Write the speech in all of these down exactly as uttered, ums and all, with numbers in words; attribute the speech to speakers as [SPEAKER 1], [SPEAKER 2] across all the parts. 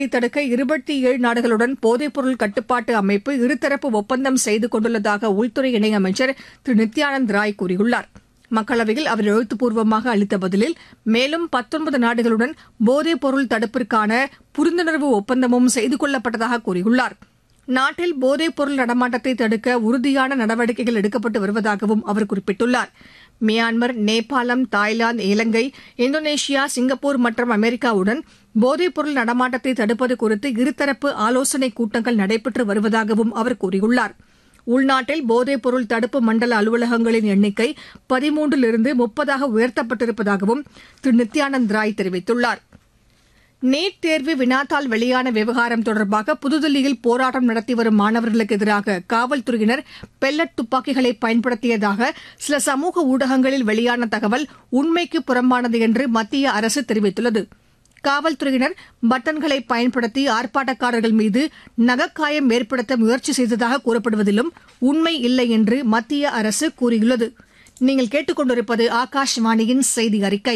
[SPEAKER 1] தடுக்க இருபத்தி ஏழு நாடுகளுடன் போதைப்பொருள் கட்டுப்பாட்டு அமைப்பு இருதரப்பு ஒப்பந்தம் செய்து கொண்டுள்ளதாக உள்துறை இணையமைச்சர் திரு நித்யானந்த் ராய் கூறியுள்ளார். மக்களவையில் அவர் எழுத்துப்பூர்வமாக அளித்த பதிலில் மேலும் பத்தொன்பது நாடுகளுடன் போதைப்பொருள் தடுப்பிற்கான புரிந்துணர்வு ஒப்பந்தமும் செய்து கொள்ளப்பட்டதாக கூறியுள்ளார். நாட்டில் போதைப்பொருள் நடமாட்டத்தை தடுக்க உறுதியான நடவடிக்கைகள் எடுக்கப்பட்டு வருவதாகவும் அவர் குறிப்பிட்டுள்ளார். மியான்மர், நேபாளம், தாய்லாந்து, இலங்கை, இந்தோனேஷியா, சிங்கப்பூர் மற்றும் அமெரிக்காவுடன் போதைப்பொருள் நடமாட்டத்தை தடுப்பது குறித்து இருதரப்பு ஆலோசனைக் கூட்டங்கள் நடைபெற்று வருவதாகவும் அவர் கூறியுள்ளார். உள்நாட்டில் போதைப்பொருள் தடுப்பு மண்டல அலுவலகங்களின் எண்ணிக்கை பதிமூன்றிலிருந்து முப்பதாக உயர்த்தப்பட்டிருப்பதாகவும் திரு நித்யானந்த் ராய் தெரிவித்துள்ளார். நீட் தேர்வு வினாத்தாள் வெளியான விவகாரம் தொடர்பாக புதுதில்லியில் போராட்டம் நடத்தி வரும் மாணவர்களுக்கு எதிராக காவல்துறையினர் பெல்லட் துப்பாக்கிகளை பயன்படுத்தியதாக சில சமூக ஊடகங்களில் வெளியான தகவல் உண்மைக்கு புறம்பானது என்று மத்திய அரசு தெரிவித்துள்ளது. காவல்துறையினர் பட்டன்களை பயன்படுத்தி ஆர்ப்பாட்டக்காரர்கள் மீது நகக்காயம் ஏற்படுத்த முயற்சி செய்ததாக கூறப்படுவதிலும் உண்மை இல்லை என்று மத்திய அரசு கூறியுள்ளது. நீங்கள் கேட்டுக் கொண்டிருப்பது ஆகாஷவாணியின் செய்தி அறிக்கை.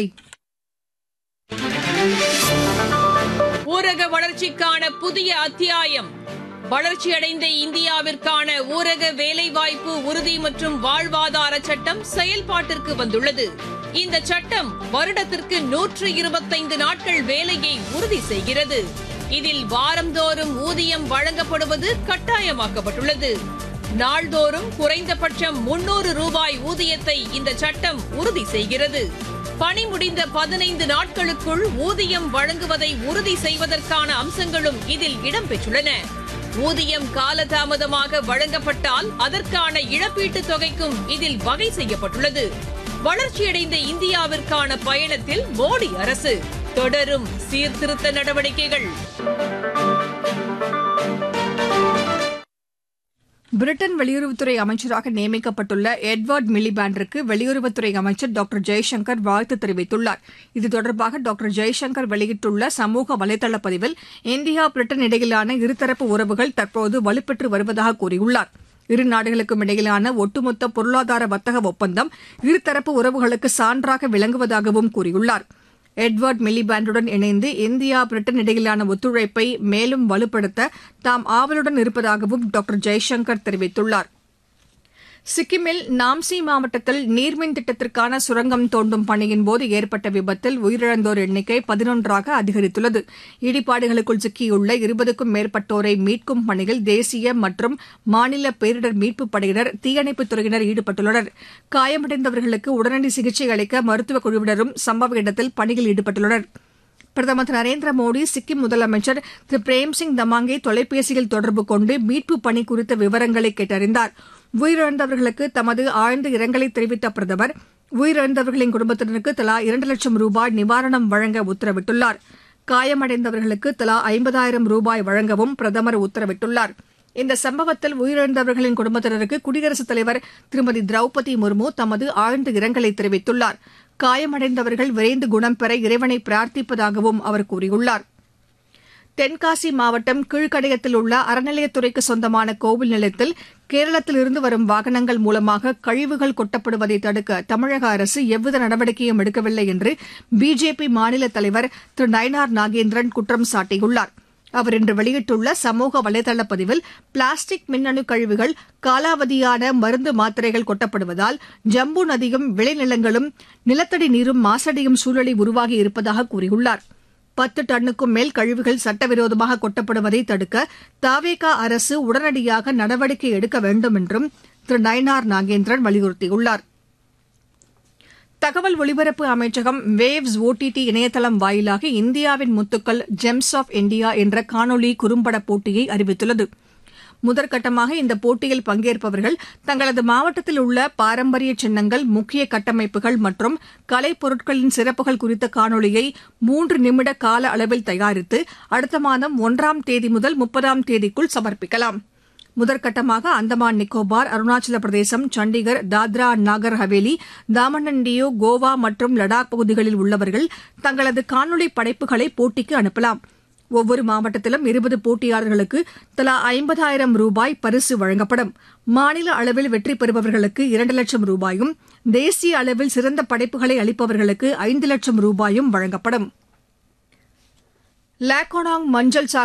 [SPEAKER 2] ஊரக வளர்ச்சிக்கான புதிய அத்தியாயம். வளர்ச்சியடைந்த இந்தியாவிற்கான ஊரக வேலைவாய்ப்பு உறுதி மற்றும் வாழ்வாதார சட்டம் செயல்பாட்டிற்கு வந்துள்ளது. இந்த சட்டம் வருடத்திற்கு நூற்று இருபத்தைந்து நாட்கள் வேலையை உறுதி செய்கிறது. இதில் வாரந்தோறும் ஊதியம் வழங்கப்படுவது கட்டாயமாக்கப்பட்டுள்ளது. நாள்தோறும் குறைந்தபட்சம் முன்னூறு ரூபாய் ஊதியத்தை இந்த சட்டம் உறுதி செய்கிறது. பணி முடிந்த பதினைந்து நாட்களுக்குள் ஊதியம் வழங்குவதை உறுதி செய்வதற்கான அம்சங்களும் இதில் இடம்பெற்றுள்ளன. ஊதியம் காலதாமதமாக வழங்கப்பட்டால் அதற்கான இழப்பீட்டுத் தொகைக்கும் இதில் வகை செய்யப்பட்டுள்ளது. வளர்ச்சியடைந்த இந்தியாவிற்கான பயணத்தில் மோடி அரசு தொடரும் சீர்திருத்த நடவடிக்கைகள்.
[SPEAKER 1] பிரிட்டன் வெளியுறவுத்துறை அமைச்சராக நியமிக்கப்பட்டுள்ள எட்வர்ட் மிலிபேண்டிற்கு வெளியுறவுத்துறை அமைச்சர் டாக்டர் ஜெய்சங்கர் வாழ்த்து தெரிவித்துள்ளார். இது தொடர்பாக டாக்டர் ஜெய்சங்கர் வெளியிட்டுள்ள சமூக வலைதள பதிவில் இந்தியா பிரிட்டன் இடையிலான இருதரப்பு உறவுகள் தற்போது வலுப்பெற்று வருவதாக கூறியுள்ளார். இரு நாடுகளுக்கும் இடையிலான ஒட்டுமொத்த பொருளாதார வர்த்தக ஒப்பந்தம் இருதரப்பு உறவுகளுக்கு சான்றாக விளங்குவதாகவும் கூறியுள்ளார். எட்வர்ட் மிலிபேண்டுடன் இணைந்து இந்தியா பிரிட்டன் இடையிலான ஒத்துழைப்பை மேலும் வலுப்படுத்த தாம் ஆவலுடன் இருப்பதாகவும் டாக்டர் ஜெய்சங்கர் தெரிவித்துள்ளார். சிக்கிமில் நாம்சி மாவட்டத்தில் நீர்மின் திட்டத்திற்கான சுரங்கம் தோண்டும் பணியின்போது ஏற்பட்ட விபத்தில் உயிரிழந்தோர் எண்ணிக்கை பதினொன்றாக அதிகரித்துள்ளது. இடிபாடுகளுக்குள் சிக்கியுள்ள இருபதுக்கும் மேற்பட்டோரை மீட்கும் பணியில் தேசிய மற்றும் மாநில பேரிடர் மீட்புப் படையினர், தீயணைப்புத் துறையினர் ஈடுபட்டுள்ளனர். காயமடைந்தவர்களுக்கு உடனடி சிகிச்சை அளிக்க மருத்துவக் குழுவினரும் சம்பவ இடத்தில் பணியில் ஈடுபட்டுள்ளனர். பிரதமர் திரு நரேந்திர மோடி சிக்கிம் முதலமைச்சர் திரு பிரேம்சிங் தமாங்கை தொலைபேசியில் தொடர்பு கொண்டு மீட்புப் பணி குறித்த விவரங்களை கேட்டறிந்தார். உயிரிழந்தவர்களுக்கு தமது ஆழ்ந்த இரங்கலை தெரிவித்த பிரதமர் உயிரிழந்தவர்களின் குடும்பத்தினருக்கு தலா இரண்டு லட்சம் ரூபாய் நிவாரணம் வழங்க உத்தரவிட்டுள்ளார். காயமடைந்தவர்களுக்கு தலா ஐம்பதாயிரம் ரூபாய் வழங்கவும் பிரதமர் உத்தரவிட்டுள்ளார். இந்த சம்பவத்தில் உயிரிழந்தவர்களின் குடும்பத்தினருக்கு குடியரசுத் தலைவர் திருமதி திரௌபதி முர்மு தமது ஆழ்ந்த இரங்கலை தெரிவித்துள்ளார். காயமடைந்தவர்கள் விரைந்து குணம் பெற இறைவனை பிரார்த்திப்பதாகவும் அவர் கூறியுள்ளார். தென்காசி மாவட்டம் கீழ்கடையத்தில் உள்ள அறநிலையத்துறைக்கு சொந்தமான கோவில் நிலையத்தில் கேரளத்திலிருந்து வரும் வாகனங்கள் மூலமாக கழிவுகள் கொட்டப்படுவதை தடுக்க தமிழக அரசு எவ்வித நடவடிக்கையும் எடுக்கவில்லை என்று பிஜேபி மாநில தலைவர் திரு நயினார் நாகேந்திரன் குற்றம் சாட்டியுள்ளார். அவர் இன்று வெளியிட்டுள்ள சமூக வலைதள பதிவில் பிளாஸ்டிக் மின்னணு கழிவுகள், காலாவதியான மருந்து மாத்திரைகள் கொட்டப்படுவதால் ஜம்பு நதியும் விளைநிலங்களும் நிலத்தடி நீரும் மாசடையும் சூழலை உருவாகி இருப்பதாக கூறியுள்ளார். பத்து டன்னுக்கும் மேல் கழிவுகள் சட்டவிரோதமாக கொட்டப்படுவதை தடுக்க தாவேகா அரசு உடனடியாக நடவடிக்கை எடுக்க வேண்டும் என்றும் திரு நயினார் நாகேந்திரன் வலியுறுத்தியுள்ளார். தகவல் ஒலிபரப்பு அமைச்சகம் வேவ்ஸ் ஓடிடி இணையதளம் வாயிலாக இந்தியாவின் முத்துக்கள் ஜெம்ஸ் ஆஃப் இந்தியா என்ற காணொலி குறும்பட போட்டியை அறிவித்துள்ளது. முதற்கட்டமாக இந்த போட்டியில் பங்கேற்பவர்கள் தங்களது மாவட்டத்தில் உள்ள பாரம்பரிய சின்னங்கள், முக்கிய கட்டமைப்புகள் மற்றும் கலைப் பொருட்களின் சிறப்புகள் குறித்த காணொலியை மூன்று நிமிட கால அளவில் தயாரித்து அடுத்த மாதம் ஒன்றாம் தேதி முதல் முப்பதாம் தேதிக்குள் சமர்ப்பிக்கலாம். முதற்கட்டமாக அந்தமான் நிக்கோபார், அருணாச்சல பிரதேசம், சண்டிகர், தாத்ரா நாகர் ஹவேலி, தாமன் அண்ட் டியூ, கோவா மற்றும் லடாக் பகுதிகளில் உள்ளவர்கள் தங்களது காணொலி படைப்புகளை போட்டிக்கு அனுப்பலாம். ஒவ்வொரு மாவட்டத்திலும் இருபது போட்டியாளர்களுக்கு தலா ஐம்பதாயிரம் ரூபாய் பரிசு வழங்கப்படும். மாநில அளவில் வெற்றி பெறுபவர்களுக்கு இரண்டு லட்சம் ரூபாயும், தேசிய அளவில் சிறந்த படைப்புகளை அளிப்பவர்களுக்கு ஐந்து லட்சம் ரூபாயும் வழங்கப்படும். லாக்கோனாங் மஞ்சள்